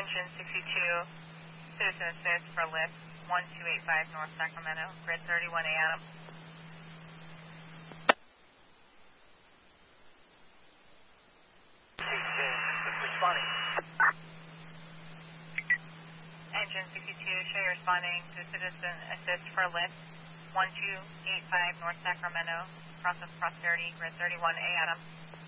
Engine 62, citizen assist for lift 1285 North Sacramento, grid 31A Adam. Responding. Engine 62, show you're responding to citizen assist for lift 1285 North Sacramento, process Prosperity, grid 31A Adam.